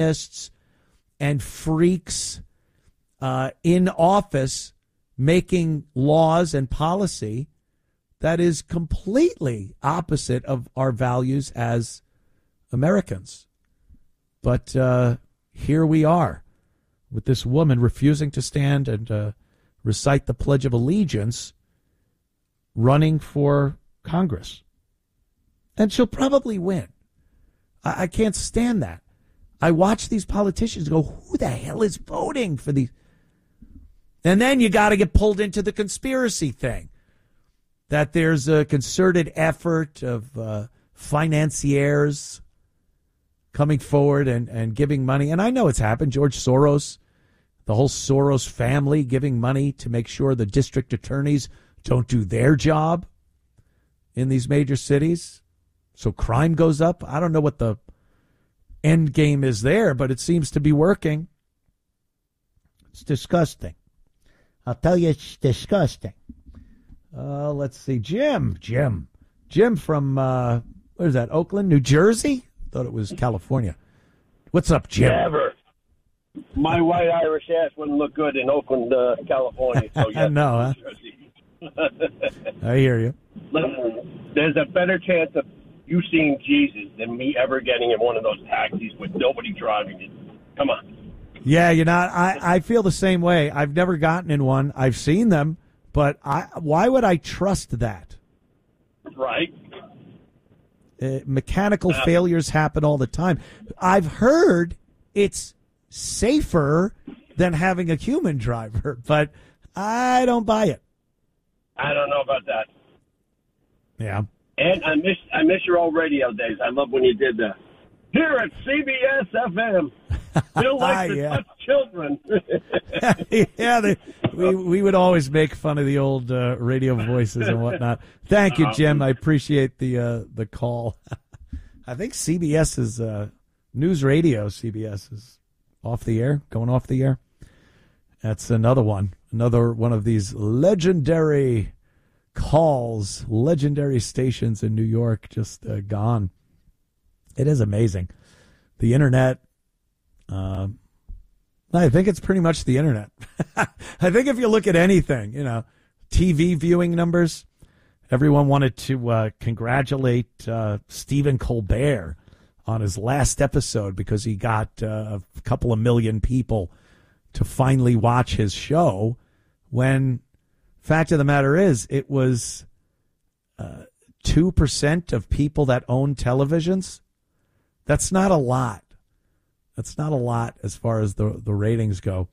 and freaks in office making laws and policy that is completely opposite of our values as Americans. But here we are with this woman refusing to stand and recite the Pledge of Allegiance, running for Congress. And she'll probably win. I can't stand that. I watch these politicians go, who the hell is voting for these? And then you got to get pulled into the conspiracy thing, that there's a concerted effort of financiers coming forward and giving money. And I know it's happened. George Soros, the whole Soros family giving money to make sure the district attorneys don't do their job in these major cities. So crime goes up. I don't know what the end game is there, but it seems to be working. It's disgusting. I'll tell you, it's disgusting. Let's see. Jim from, what is that, Oakland, New Jersey? Thought it was California. What's up, Jim? Never. My white Irish ass wouldn't look good in Oakland, California. So yes, no, huh? I hear you. Listen, there's a better chance of you seeing Jesus than me ever getting in one of those taxis with nobody driving it. Come on. Yeah, I feel the same way. I've never gotten in one. I've seen them, but why would I trust that? Right. Mechanical failures happen all the time. I've heard it's safer than having a human driver, but I don't buy it. I don't know about that. Yeah. And I miss your old radio days. I love when you did that. Here at CBS FM, Bill likes to touch children. Yeah, we would always make fun of the old radio voices and whatnot. Thank you, Jim. I appreciate the call. I think CBS is News Radio. CBS is off the air, going off the air. That's another one of these legendary calls, legendary stations in New York, just gone. It is amazing. The internet, I think it's pretty much the internet. I think if you look at anything, TV viewing numbers, everyone wanted to congratulate Stephen Colbert on his last episode because he got a couple of million people to finally watch his show, when fact of the matter is it was 2% of people that own televisions. That's not a lot. That's not a lot as far as the ratings go.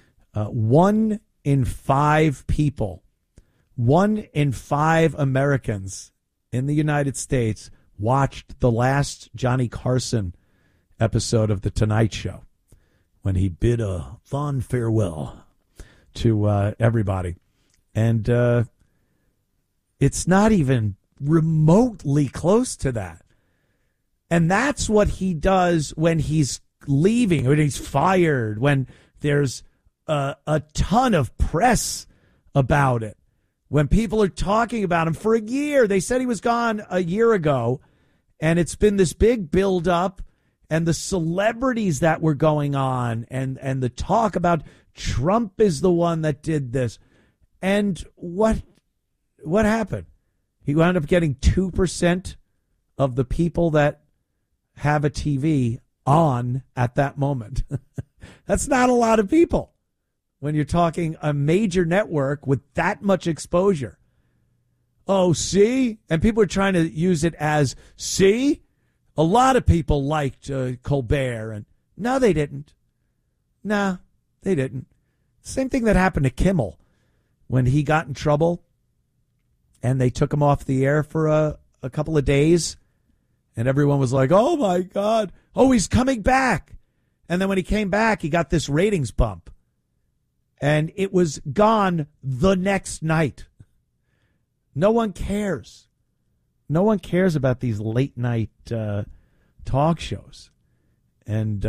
1 in 5 people, 1 in 5 Americans in the United States watched the last Johnny Carson episode of The Tonight Show, when he bid a fond farewell to everybody. And it's not even remotely close to that. And that's what he does when he's leaving, when he's fired, when there's a ton of press about it, when people are talking about him for a year. They said he was gone a year ago, and it's been this big buildup, and the celebrities that were going on, and the talk about Trump is the one that did this. And what happened? He wound up getting 2% of the people that have a TV on at that moment. That's not a lot of people when you're talking a major network with that much exposure. Oh, see? And people are trying to use it as, see? A lot of people liked Colbert. And no, they didn't. No, they didn't. Same thing that happened to Kimmel when he got in trouble and they took him off the air for a couple of days. And everyone was like, oh, my God. Oh, he's coming back. And then when he came back, he got this ratings bump. And it was gone the next night. No one cares. No one cares about these late night talk shows. And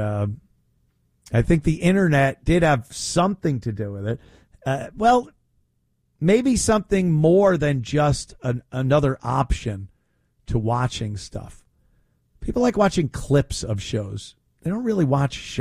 I think the internet did have something to do with it. Well, maybe something more than just another option to watching stuff. People like watching clips of shows. they don't really watch